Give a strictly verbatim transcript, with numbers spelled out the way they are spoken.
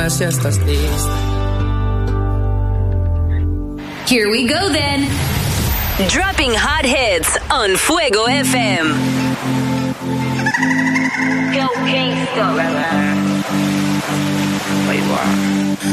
más ya estás lista. Here we go then. Dropping hot hits on Fuego F M. Go gangsta. Wait, what?